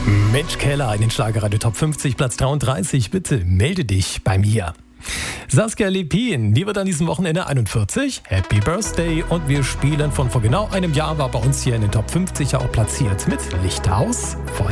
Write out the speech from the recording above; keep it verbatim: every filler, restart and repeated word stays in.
Mensch Keller in den Schlagerradio Top fünfzig, Platz dreiunddreißig. Bitte melde dich bei mir. Saskia Lepin, die wird an diesem Wochenende einundvierzig. Happy Birthday. Und wir spielen von vor genau einem Jahr, war bei uns hier in den Top fünfzig ja auch platziert mit Lichthaus. Voll